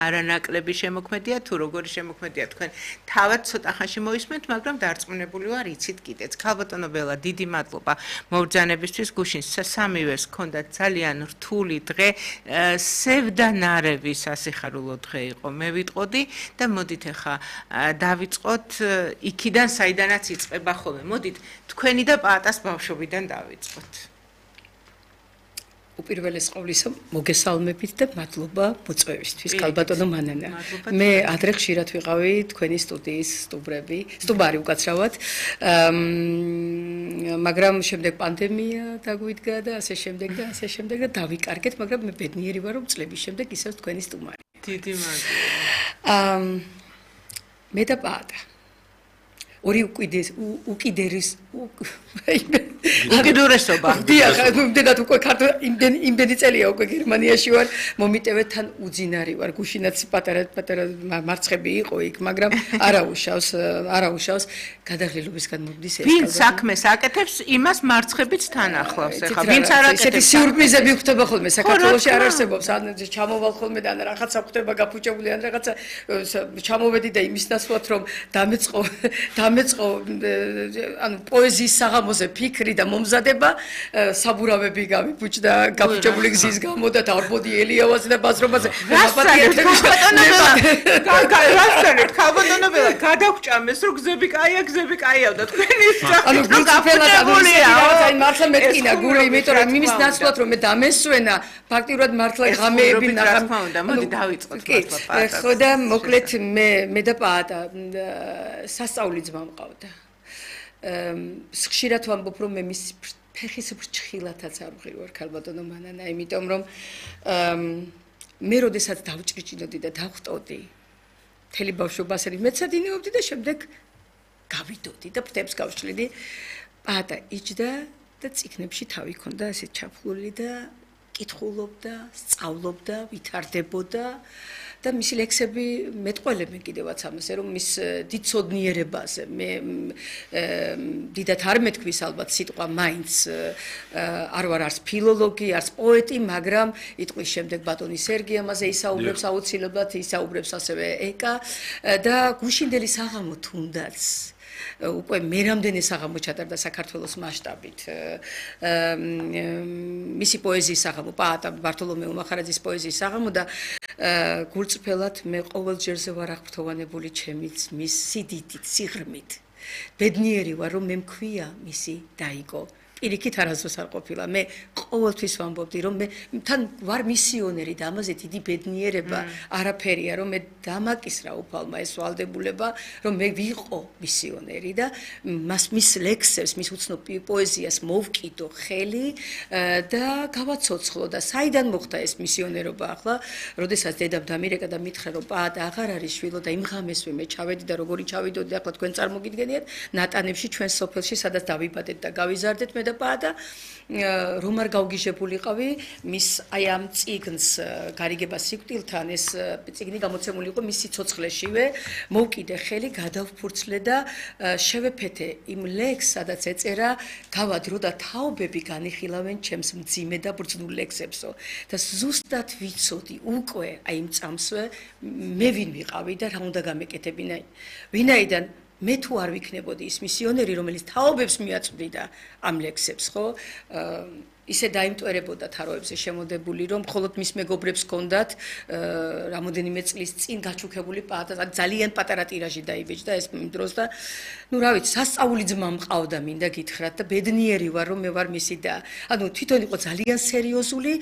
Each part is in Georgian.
არანაკლები შემოქმედია თუ როგორი შემოქმედია თქვენ თავად ცოტა ხანში მოისმენთ, მაგრამ დარწმუნებული ვარ იცით კიდეც. ქალბატონო ბელა, დიდი მადლობა მობრძანებისთვის. გუშინ სამივეს ჰქონდათ ძალიან რთული დღე, სევდანარევი სასიხარულო დღე იყო. მე ვიტყოდი და მოდით ახლა დავიწყოთ იქიდან, საიდანაც იწყება ხოლმე. მოდით თქვენი და პაატას ბავშვობიდან დავიწყოთ. უპირველეს ყოვლისა მოგესალმებით და მადლობა მოწვევისთვის, ქალბატონო მანანა. მე ადრე ხშირად ვიყავი თქვენი სტუდიის სტუმარი უკაცრავად. მაგრამ შემდეგ პანდემია დაგვიდგა და ასე შემდეგ და დავიკარგეთ, მაგრამ მე ბედნიერი ვარ, რომ წლების შემდეგ ისევ თქვენი სტუმარი. დიდი მადლობა. მე და პაატა ორი უკიდურესობა. დიახ, იმდენად უკვე იმდენი წელია უკვე გერმანიაში ვარ, მომიტევე თან უძინარი ვარ. გუშინაც პატარა მარცხები იყო იქ, მაგრამ არაუშავს გადაღლილობისგან მომდის ეს. ვინ საქმეს აკეთებს, იმას მარცხებიც თან ახლავს. ეხლა ვინც არ აკეთებს. ესეთი სიურპრიზები ხდება ხოლმე საქართველოში არ არსებობს. ან ჩამოვალ ხოლმე და ან რაღაცა ხდება გაფუჭებული, ან რაღაცა ჩამოვედი და იმის ნაცვლად რომ დამეწყო ანუ პოეზიის საღამოზე ფიქრი და მომზადება, საბურავები გამიფუჭდა გაფუჭებული გზის გამო და დარბოდი ელიავაზე და ბაზრობაზე. ქალბატონო ბელა, გადაგჭამეს რომ გზები კაია და თქვენი ანუ მართლა მეტკინა გული, იმიტომ რომ იმის ნაცვლად რომ მე დამესვენა, ფაქტიურად მართლა ღამეები ნახა. მოდი დავიწყოთ მართლა. ხო და მოკლედ მე და პაატა სასწაული ძმა მყავდა. ხშირად ვამბობ რომ მე მის ფეხის ბრჭხილათაც არ ვღირვარ ქალბატონო მანანა, იმიტომ რომ მე როდესაც დავჭრიჭინოდი და დავხტოდი მთელი ბავშვობა ასე მეცადინეობდი და შემდეგ გავიდოდი და ფრთებს გავშლიდი. პაატა იჯდა და წიგნებში თავი ქონდა ასე ჩაფლული და კითხულობდა, სწავლობდა, ვითარდებოდა და მისი ლექსები მეტყველებენ კიდევაც ამაზე, რომ მის დიდ ცოდნიერებაზე მე დიდად არ მეთქვის ალბათ სიტყვა მაინც არ ვარ არც ფილოლოგი, არც პოეტი, მაგრამ იტყვის შემდეგ ბატონი სერგი ამაზე ისაუბრებს აუცილებლად, ისაუბრებს ასევე ეკა და გუშინდელი საღამო თუნდაც უკვე მერამდენი საღამო ჩატარდა საქართველოს მასშტაბით. მისი პოეზიის საღამო, პაატა ბართოლომეო მახარაძის პოეზიის საღამო და გულწრფელად მე ყოველ ჯერზე ვარ აღფრთოვანებული ჩემი ძმის სიდიდით, სიღრმით. ბედნიერი ვარ, რომ მე მქვია მისი დაიგო. პირიქით არასდროს არ ყოფილა. მე ყოველთვის ვამბობდი, რომ მე თან ვარ მისიონერი და ამაზე დიდი ბედნიერება არაფერია, რომ მე დამაკისრა უფალმა ეს ვალდებულება, რომ მე ვიყო მისიონერი და მის ლექსებს, მის უცნობ პოეზიას მოვკიდო ხელი და გავაცოცხლო და საიდან მოხდა ეს მისიონერობა ახლა, როდესაც დედამ დამირეკა და მითხრა, რომ პაატა აღარ არის შვილო და იმ ღამესვე მე ჩავედი და როგორი ჩავიდოდი, ახლა თქვენ წარმოგიდგენიათ, ნატანებში ჩვენ სოფელში, სადაც დავიბადეთ და გავიზარდეთ მე და პაატა რომ არ გავგიჟებულიყავი მის აი ამ წიგნს გარიგება სიკვდილთან ეს წიგნი გამოცემული იყო მის სიცოცხლეშივე მოვკიდე ხელი გადავფურცლე და შევეფეთე იმ ლექსს სადაც ეწერა გავადრო და თაობები განიხილავენ ჩემს მძიმე და ბრძნულ ლექსებსო და ზუსტად ვიცოდი უკვე აი იმ წამსვე მე ვინ ვიყავი და რა უნდა გამეკეთებინა ვინაიდან მე თუ არ ვიქნებოდი ის მისიონერი, რომელიც თაობებს მიაწვდიდა ამ ლექსებს, ხო? ისე დაიმტვერებოდა თაროებზე შემოდებული, რომ მხოლოდ მის მეგობრებს ჰქონდათ რამოდენიმე წლის წინ გაჩუქებული პაატა, ძალიან პატარა ტირაჟი დაიბეჭდა ეს დროს და ნუ რა ვიცი, სასწაული ძმა მყავდა მინდა გითხრათ და ბედნიერი ვარ, რომ მე ვარ მისი და ანუ თვითონ იყო ძალიან სერიოზული,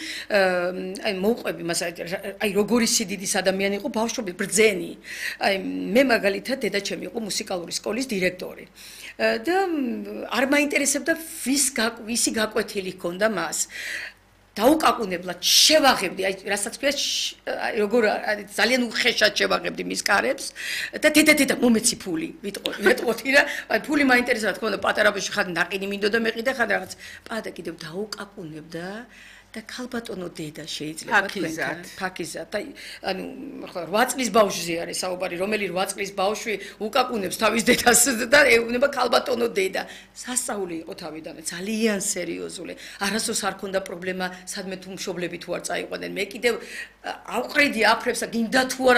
აი მოვყვები მას აი როგორი სიდიდის ადამიანი იყო, ბავშვობი ბრძენი. აი მე მაგალითად დედაჩემი იყო მუსიკალური სკოლის დირექტორი. და არ მაინტერესებდა ვისი გაკვეთილი ჰქონდა მას. დაუკაკუნებლად შევაღებდი, აი რასაც ქვია, როგორ ძალიან უხეშად შევაღებდი მის კარებს და დედა მომეცი ფული, ვიტყოდი რა, აი ფული მაინტერესებდა თქო და პატარაბაში ხარ ნაყინი მინდოდა მეყიდა ხარ რაღაც. პაატა კიდევ დაუკაკუნებდა და ქალბატონო დედა შეიძლება ფაქიზად. ფაქიზად. აი, ანუ ხო 8 წლის ბავშვზე არის საუბარი, რომელი 8 წლის ბავშვი უკაკუნებს თავის დედას და ეუბნება ქალბატონო დედა. სასწაული იყო თავიდანვე, ძალიან სერიოზული. არასდროს არ ქონდა პრობლემა, სადმე თუ მშობლები თუ არ წაიყვანენ. მე კიდევ ავყრედი აფრებს და გინდა თუ არა